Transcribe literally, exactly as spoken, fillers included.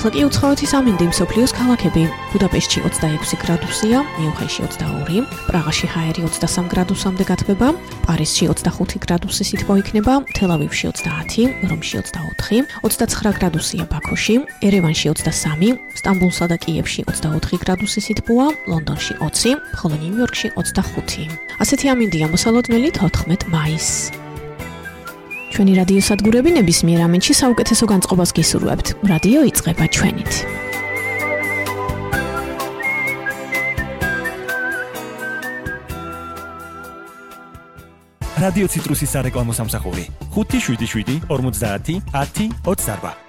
ახლა კი უცხოეთი სამინდი მსოფლიოს ქალაქები. ბუდაპეშტში ოცდაექვსი გრადუსია, მიუნხენში ოცდაორი, პრაღაში ჰაერი ოცდასამ გრადუსამდე გათბება, პარიზში ოცდახუთი გრადუსი სითბო იქნება, თელ-ავივში ოცდაათი, რომში ოცდაოთხი, ოცდაცხრა გრადუსია ბაქოში, ერევანში ოცდასამი, სტამბულსა და კიევში ოცდაოთხი გრადუსი სითბოა, ლონდონში ოცი, ხოლო ნიუ-იორკში ოცდახუთი. ასეთი ამინდია მოსალოდნელი თოთხმეტ მაისს. ჩვენი რადიო სადგურები ნებისმიერ ამენში საუკეთესო განწყობას გისურვებთ. რადიო იწყება ჩვენით. რადიო ციტრუსის სარეკლამო სამსახური ხუთი შვიდი შვიდი ორმოცდაათი ათი ოცდაარბა.